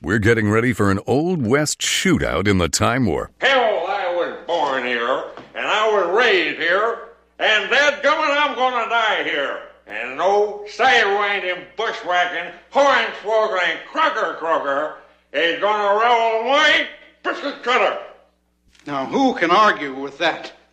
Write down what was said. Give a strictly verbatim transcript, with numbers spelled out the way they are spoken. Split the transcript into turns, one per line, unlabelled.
We're getting ready for an Old West shootout in the Time Warp.
Hell, I was born here, and I was raised here, and dadgummit, I'm gonna die here. And no sidewinding, bushwhacking, hornswoggling, crocker crocker is gonna roll my biscuit cutter.
Now, who can argue with that?